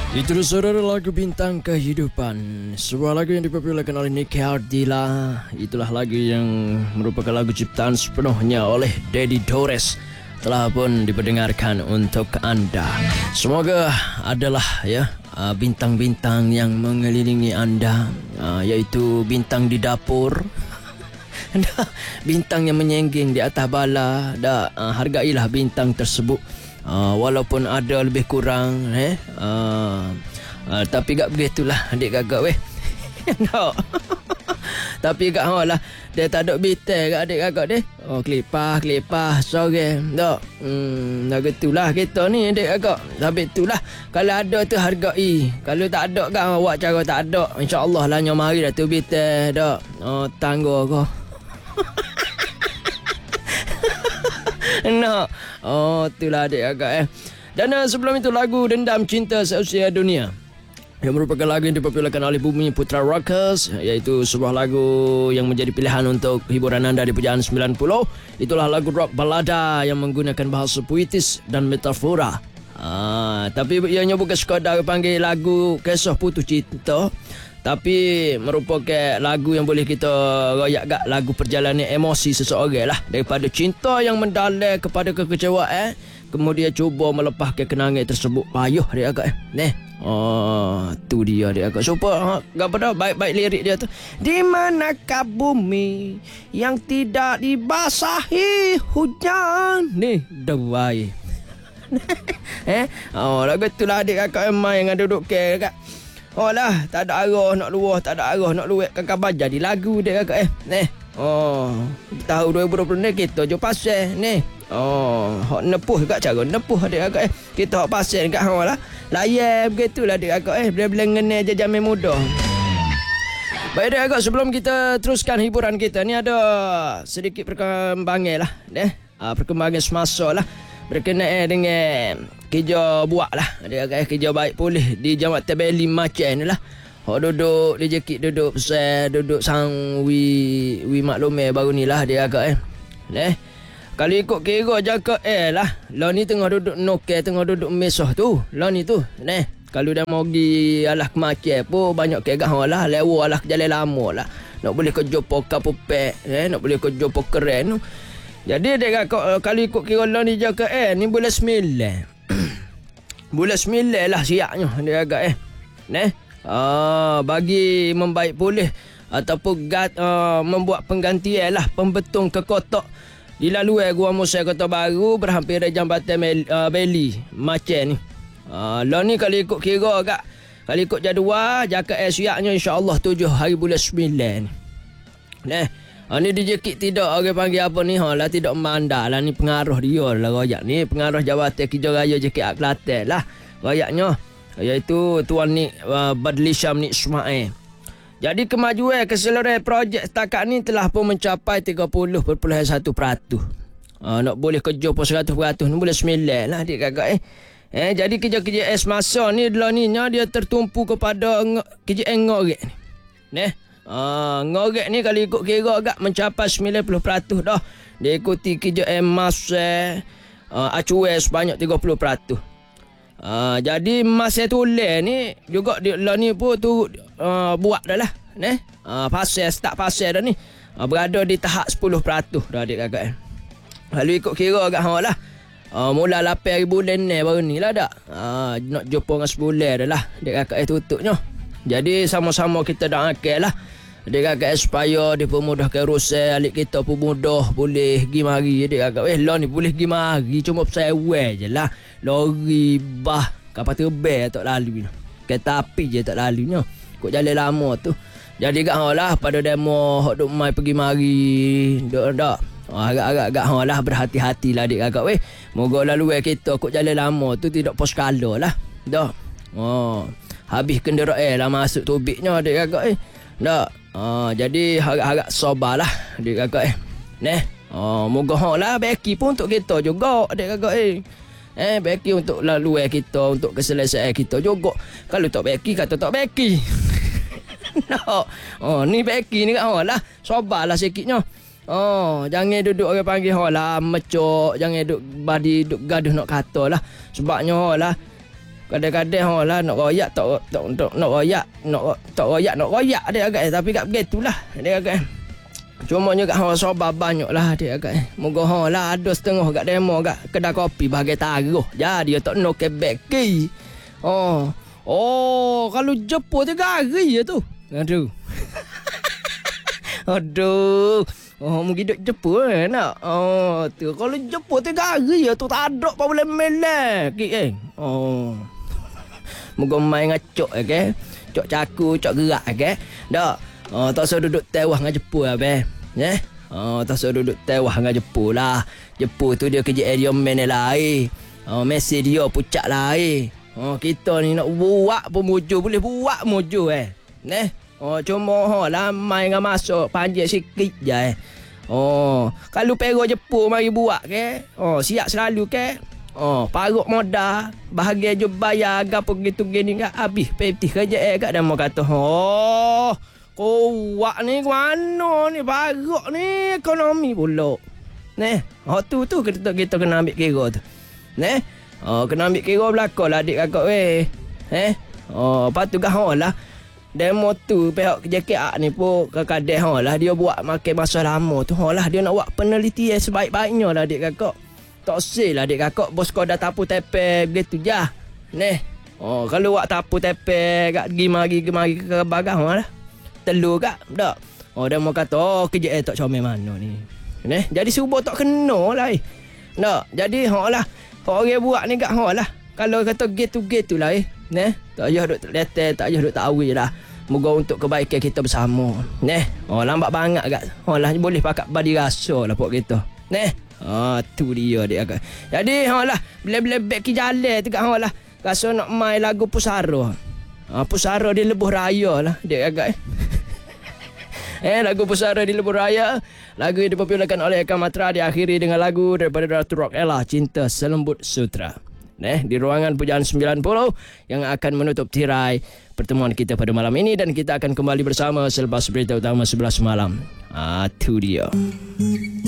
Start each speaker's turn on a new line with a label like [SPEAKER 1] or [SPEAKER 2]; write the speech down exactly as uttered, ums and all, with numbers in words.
[SPEAKER 1] Itu saudara lagu Bintang Kehidupan, sebuah lagu yang dipopulerkan oleh Nicky Ardila. Itulah lagu yang merupakan lagu ciptaan sepenuhnya oleh Dedi Dores, telah pun diperdengarkan untuk anda. Semoga adalah ya bintang-bintang yang mengelilingi anda, yaitu bintang di dapur, bintang yang menyengging di atas bala. Dah, hargailah bintang tersebut. Uh, walaupun ada lebih kurang eh uh, uh, tapi gak begitulah adik kakak weh. No. Tapi gak lah dia tak ada bitel kat adik kakak deh. Oh kelipah kelipah sore tak. Hmm dah gitulah kita ni adik kakak. Tapi itulah kalau ada tu hargai. Kalau tak ada kan awak cara tak ada. Insya-Allah lah nyo mari dah tu bitel dak. Oh tangguh kau. No. Oh, itulah adik kakak eh. Dan uh, sebelum itu lagu Dendam Cinta Seusia Dunia, yang merupakan lagu yang dipopulerkan oleh Bumi Putra Rockers, iaitu sebuah lagu yang menjadi pilihan untuk hiburan anda di Pujaan sembilan puluh. Itulah lagu rock balada yang menggunakan bahasa puitis dan metafora. Ah, tapi ianya bukan sekadar panggil lagu kisah putus cinta, tapi merupakan lagu yang boleh kita royak gak lagu perjalanan emosi seseorang lah, daripada cinta yang mendalam kepada kekecewaan, kemudian cuba melepaskan kenangan tersebut. Payuh dia agak eh. Neh. Oh, tu dia dia agak super. Ha, pada baik-baik lirik dia tu. Di manakah bumi yang tidak dibasahi hujan? Nih, dawai. eh, oh, lagu itulah adik kakak emang yang duduk ke kakak. Oh lah, tak ada arah nak luah, tak ada arah nak luat kakak baca di lagu dia kakak eh. Neh. Oh, tahun dua ribu dua puluh ni kita je pasal ni. Oh, hak nepuh kat cara nepuh adik kakak eh. Kita hak pasal dekat hang lah. Layan begitulah adik kakak eh, bila-bila ngene je jamin mudah. Baik adik kakak, sebelum kita teruskan hiburan kita ni ada sedikit perkembangan lah, eh. Ah, perkembangan semasa lah berkenaan dengan kerja buat lah. Dia kata kerja baik pulih di Jambatan Beli macam ni lah. Hak duduk dia jekit duduk pasal duduk sang wi wi maklume baru ni lah dia agak eh. Leh. Kalau ikut kira jaga eh lah. Lah ni tengah duduk nokel, tengah duduk mesah tu. Lah ni tu. Neh. Kalau dah mau pergi alah kemacet pun banyak kegah lah, lewa alah jalan lama lah. Nak boleh kerja poka popek, eh nak boleh kerja pokeren tu. Jadi dia kakak kalau ikut kira lah ni jaga eh ni bulan sembilan. Bulan sembilan lah siapnya dia agak eh. Neh. Ah, bagi membaik pulih ataupun gat, uh, membuat penggantian lah pembetung ke kotak dilalui Gua Musa Kota Baru berhampiran Jambatan uh, Beli macam ni. Ah, lah ni kalau ikut kira agak kalau ikut jadual jaga eh siapnya insya-Allah tujuh hari bulan sembilan. Neh. Ha, ni D J Kit tidak orang panggil apa ni ha lah tidak memandang lah, ni pengaruh dia lah royak ni, pengaruh Jabatan Kerja Raya J K A Kelantan lah royaknya, iaitu Tuan Nik uh, Badli Syam Nik Ismail. Jadi kemajuan keseluruhan projek setakat ni telah pun mencapai tiga puluh perpuluhan satu peratus. Ha, nak boleh kerja pun seratus peratus ni bulan sembilan lah adik kakak eh. Eh jadi kerja-kerja es masa ni dulu ni dia tertumpu kepada kerja ngorek ni. Neh. Ah, ngorek ni kalau ikut kira agak mencapai sembilan puluh peratus dah. Dia ikuti kerja emas eh, uh, acuan sebanyak tiga puluh peratus. Ah, jadi masa tulen ni juga dia lah ni pun tu uh, buat dah lah. Neh. Ah, pasal start pasal dah ni. Ah, berada di tahap sepuluh peratus dah adik kakak. Kalau ikut kira agak hang lah. Ah, mula lapan hari bulan ni baru ni lah dak. Ah, nak jumpa dengan sebulan dah lah. Adik kakak eh tutupnya. Jadi sama-sama kita doakan lah adik kakak supaya dia pemudahkan urusan alik kita pun mudah boleh pergi mari adik kakak. Eh lah ni boleh pergi mari cuma pesawai je lah. Lori bah kapal terbang tak lalu ni. Kereta api je tak lalu ni. Kok jalan lama tu. Jadi kat hang lah pada demo hok duk mai pergi mari dak dak. Agak-agak hang lah berhati-hatilah adik kakak weh. Moga lalu kita kok jalan lama tu tidak pos kala lah. Dak. Oh. Habis kenderaan lah masuk tubiknya adik kakak eh. Tak. Ah, jadi harap-harap sabarlah adik kakak eh. Neh. Oh, moga hang lah beki pun untuk kita juga adik kakak eh. Eh beki untuk laluan kita, untuk keselesaan kita juga. Kalau tak beki kata tak beki. No. Oh, ni beki ni kat hang lah. Sabarlah sikitnya. Oh, jangan duduk orang panggil hang lah mecok, jangan duduk badi duduk gaduh nak kata lah. Sebabnya hang lah Kadang-kadang ha lah nak royak tak tak tak nak royak, nak tak royak nak royak dia agak tapi kat begitulah dia agak. Cuma juga ha sabar banyaklah dia agak. Moga ha lah ada setengah kat demo kat kedai kopi bahagian taruh. Jadi dia tak nak ke beki. Oh. Oh, kalau jeput tiga hari je tu. Aduh. Aduh. Oh, mungkin duk jeput eh, nak. Oh, tu kalau jeput tiga hari je tu tak ada apa boleh melek eh. Oh. Moga main ngacok okay? Cok caku, cok gerak okay? Dak. Oh, tak usah duduk tewah dengan jeput abe. Eh? Oh, tak usah duduk tewah dengan jeput lah. Jeput tu dia kerja area man lain. Oh, mesej dia pucak lain. Oh, kita ni nak buat pun mujur, boleh buat mujur eh. Neh. Oh, cuma ha lah main dengan masuk panjat sikit je eh. Oh, kalau pero jeput mari buat ke? Oh, siap selalu ke? Oh, paruk modal, bahagian je bayar gapo gitu gini enggak habis peti kerja eh kat dan mau kata, "Oh, kuat ni mana ni paruk ni ekonomi pula." Neh, oh tu tu kita kita kena ambil kira tu. Neh. Oh, kena ambil kira belakanglah adik kakak weh. Eh? Oh, patut gah lah. Demo tu pihak J K A ni pun kadang-kadang ha lah dia buat makan masa lama tu ha lah dia nak buat penelitian sebaik-baiknya lah adik kakak. Tak sel lah adik kakak bos kau dah tapu tepe begitu je. Neh. Oh, kalau buat tapu tepe kat gi mari gi mari ke bagang lah. Telur kak dak. Oh, dia mau kata oh kerja eh tak comel mana ni. Neh, jadi subuh tak kena lah eh. Dak. Jadi ha lah orang buat ni kat ha lah. Kalau kata gitu-gitu lah eh. Neh, tak payah duk letel, tak payah duk tawi dah. Moga untuk kebaikan kita bersama. Neh, oh lambat banget kat. Oh lah boleh pakat badi rasa lah pok kita. Neh. Ah tu dia dia agak. Jadi ha lah bila-bila back ke jalan tu kat ha lah. Rasa nak main lagu Pusara. Ah Pusara di Lebuh Raya lah dia agak. Eh lagu Pusara di Lebuh Raya. Lagu yang dipopularkan oleh Eka Matra diakhiri dengan lagu daripada Ratu Rock Ella Cinta Selembut Sutra. Nah, di ruangan Pujaan sembilan puluh yang akan menutup tirai pertemuan kita pada malam ini dan kita akan kembali bersama selepas berita utama sebelas malam. Ah, tu dia.